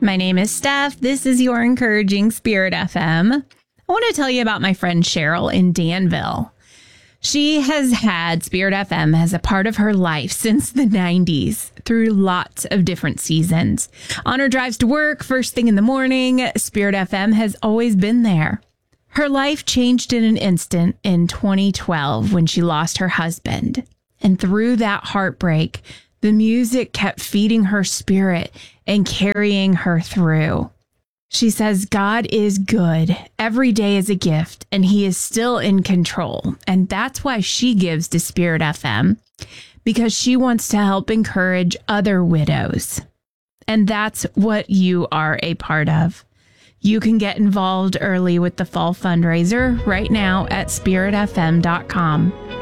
My name is Steph. This is your Encouraging Spirit FM. I want to tell you about my friend Cheryl in Danville. She has had Spirit FM as a part of her life since the 90s through lots of different seasons. On her drives to work, first thing in the morning, Spirit FM has always been there. Her life changed in an instant in 2012 when she lost her husband. And through that heartbreak, the music kept feeding her spirit and carrying her through. She says God is good. Every day is a gift, and he is still in control. And that's why she gives to Spirit FM, because she wants to help encourage other widows. And that's what you are a part of. You can get involved early with the fall fundraiser right now at spiritfm.com.